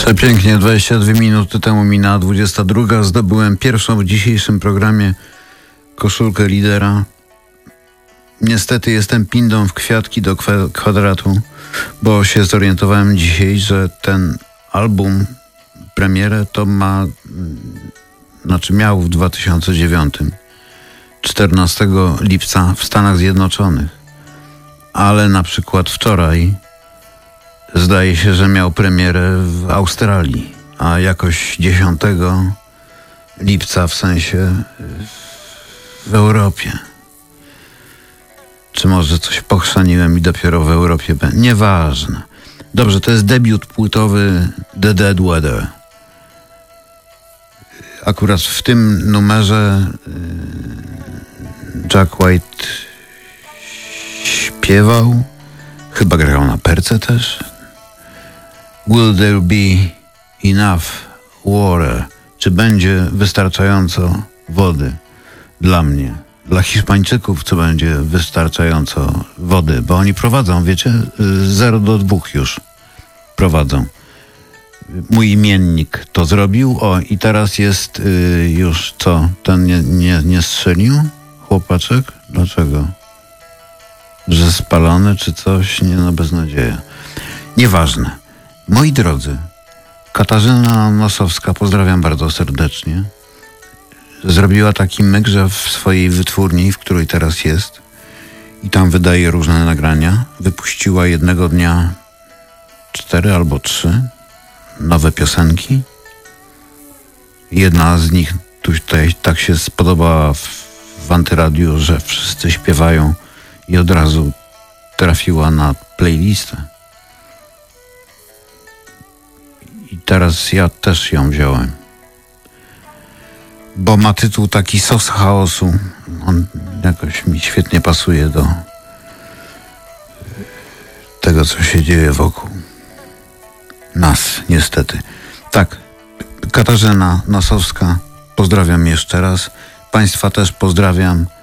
Przepięknie, 22 minuty temu minęła 22. Zdobyłem pierwszą w dzisiejszym programie koszulkę lidera. Niestety jestem pindą w kwiatki do kwadratu, bo się zorientowałem dzisiaj, że ten album, premierę to miał w 2009, 14 lipca w Stanach Zjednoczonych. Ale na przykład wczoraj zdaje się, że miał premierę w Australii, a jakoś 10 lipca w sensie w Europie. Czy może coś pochrzaniłem i dopiero w Europie będzie? Nieważne. Dobrze, to jest debiut płytowy The Dead Weather. Akurat w tym numerze Jack White śpiewał, chyba grał na perce też. Will there be enough water? Czy będzie wystarczająco wody dla mnie? Dla Hiszpańczyków, czy będzie wystarczająco wody? Bo oni prowadzą, wiecie, 0-2 już prowadzą. Mój imiennik to zrobił, i teraz jest już co? Ten nie strzelił? Chłopaczek? Dlaczego? Że spalony czy coś? Nie, no beznadzieja. Nieważne. Moi drodzy, Katarzyna Nosowska, pozdrawiam bardzo serdecznie, zrobiła taki myk, że w swojej wytwórni, w której teraz jest i tam wydaje różne nagrania, wypuściła jednego dnia 4 albo 3 nowe piosenki. Jedna z nich tutaj tak się spodobała w Antyradiu, że wszyscy śpiewają i od razu trafiła na playlistę. I teraz ja też ją wziąłem. Bo ma tytuł taki Sos chaosu. On jakoś mi świetnie pasuje do tego, co się dzieje wokół nas, niestety. Tak, Katarzyna Nosowska, pozdrawiam jeszcze raz. Państwa też pozdrawiam.